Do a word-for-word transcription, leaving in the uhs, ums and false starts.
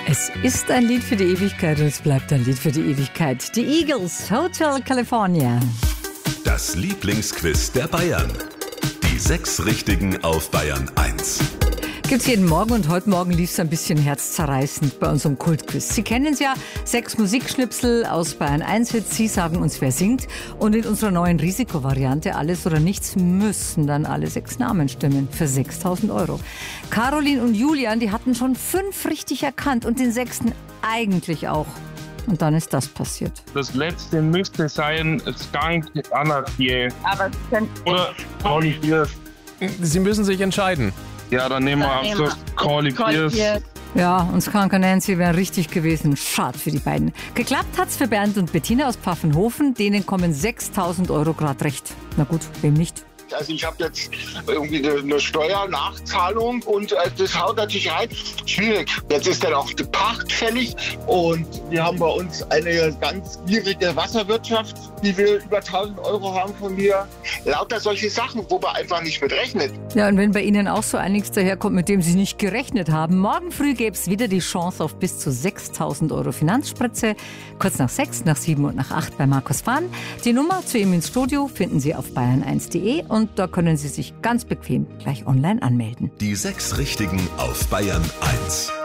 Es ist ein Lied für die Ewigkeit und es bleibt ein Lied für die Ewigkeit. Die Eagles, Hotel California. Das Lieblingsquiz der Bayern. Die sechs Richtigen auf Bayern eins. Gibt's jeden Morgen und heute Morgen lief es ein bisschen herzzerreißend bei unserem Kultquiz. Sie kennen es ja, sechs Musikschnipsel aus Bayern eins Hits. Sie sagen uns, wer singt. Und in unserer neuen Risikovariante Alles oder Nichts müssen dann alle sechs Namen stimmen für sechstausend Euro. Caroline und Julian, die hatten schon fünf richtig erkannt und den sechsten eigentlich auch. Und dann ist das passiert. Das letzte müsste sein Skunk Anarchie. Aber es könnte... Oder Corny Pierce. Sie müssen sich entscheiden. Ja, dann nehmen wir Dann am nehmen Schluss wir Corny Corny Pierce. Pierce. Ja, und Skunk und Nancy wären richtig gewesen. Schade für die beiden. Geklappt hat's für Bernd und Bettina aus Pfaffenhofen. Denen kommen sechstausend Euro grad recht. Na gut, wem nicht? Also ich habe jetzt irgendwie eine Steuernachzahlung und äh, das haut natürlich rein. Schwierig. Jetzt ist dann auch die Pacht fällig und wir haben bei uns eine ganz gierige Wasserwirtschaft, die wir über tausend Euro haben von mir. Lauter solche Sachen, wo man einfach nicht mit rechnet. Ja, und wenn bei Ihnen auch so einiges daherkommt, mit dem Sie nicht gerechnet haben, morgen früh gäbe es wieder die Chance auf bis zu sechstausend Euro Finanzspritze. Kurz nach sechs, nach sieben und nach acht bei Markus Fahn. Die Nummer zu ihm ins Studio finden Sie auf bayern eins punkt de und da können Sie sich ganz bequem gleich online anmelden. Die sechs Richtigen auf Bayern eins.